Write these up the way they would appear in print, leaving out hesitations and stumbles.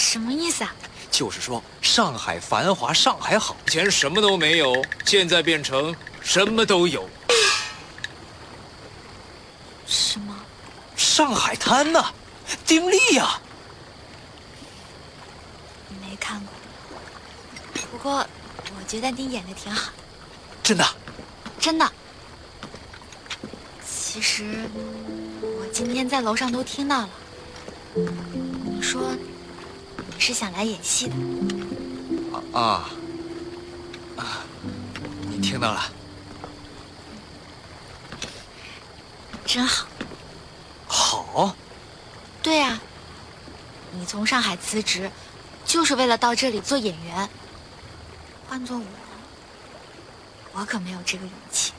什么意思啊？ 就是说上海繁华，上海好， 以前什么都没有，现在变成什么都有。 什么？ 上海滩呐，丁力呀。 没看过，不过我觉得你演的挺好。 真的？ 真的。其实我今天在楼上都听到了，你说你是想来演戏的。 你听到了？ 真好。 好。 对啊，你从上海辞职，就是为了到这里做演员。换做我可没有这个勇气。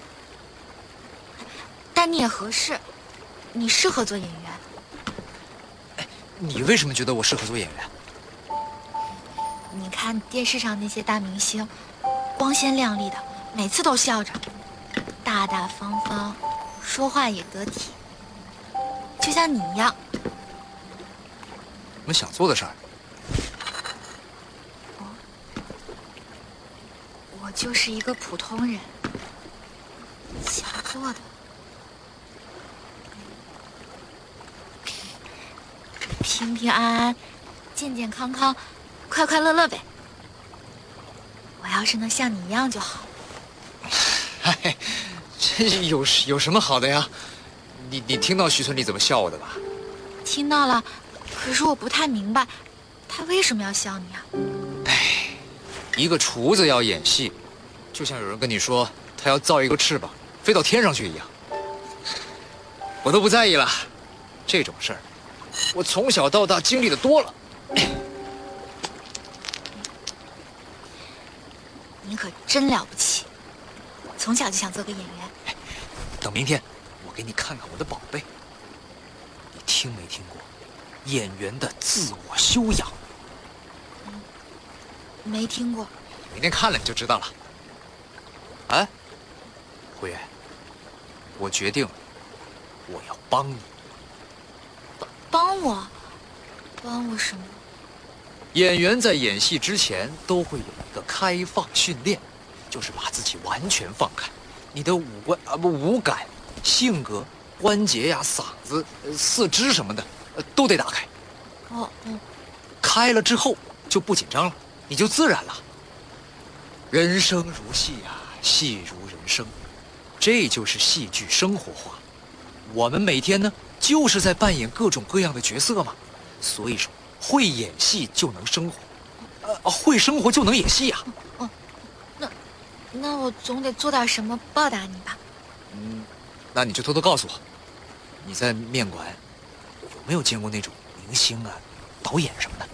但你也合适，你适合做演员。 你为什么觉得我适合做演员？ 你看电视上那些大明星，光鲜亮丽的，每次都笑着，大大方方，说话也得体，就像你一样。 我们想做的事儿。 我就是一个普通人，想做的平平安安，健健康康，快快乐乐呗。我要是能像你一样就好。 嗨，这有什么好的呀？你听到徐村里怎么笑我的吧？ 听到了，可是我不太明白，他为什么要笑你啊？ 一个厨子要演戏，就像有人跟你说他要造一个翅膀飞到天上去一样。我都不在意了，这种事儿我从小到大经历的多了。 你可真了不起，从小就想做个演员。 等明天我给你看看我的宝贝。你听没听过演员的自我修养？ 没听过。 明天看了你就知道了。哎，胡月，我决定了，我要帮你。 帮我？帮我什么？ 演员在演戏之前都会有一个开放训练，就是把自己完全放开，你的五感、性格、关节呀、嗓子、四肢什么的，都得打开。开了之后就不紧张了，你就自然了。人生如戏啊，戏如人生，这就是戏剧生活化。我们每天呢，就是在扮演各种各样的角色嘛。所以说，会演戏就能生活，会生活就能演戏呀。 那我总得做点什么报答你吧。 那你就偷偷告诉我，你在面馆有没有见过那种明星啊、导演什么的？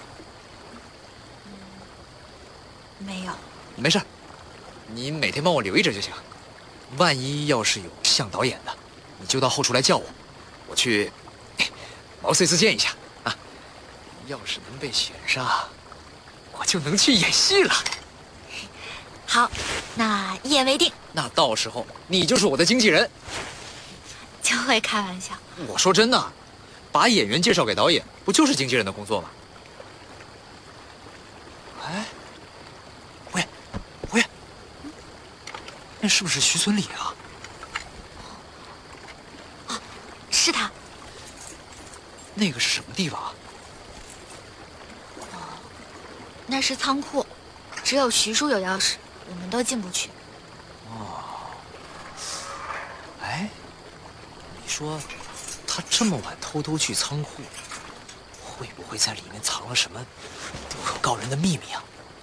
没有。 没事，你每天帮我留意着就行。万一要是有像导演的，你就到后厨来叫我，我去毛遂自荐一下啊。要是能被选上，我就能去演戏了。 好，那一言为定。 那到时候你就是我的经纪人。 就会开玩笑。 我说真的，把演员介绍给导演，不就是经纪人的工作吗？哎，胡月，那是不是徐村里啊？ 是他。 那个是什么地方啊？ 那是仓库，只有徐叔有钥匙，我们都进不去。 哎，你说他这么晚偷偷去仓库，会不会在里面藏了什么不可告人的秘密啊？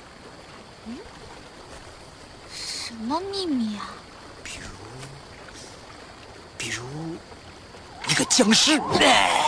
什么秘密啊？ 比如一个僵尸。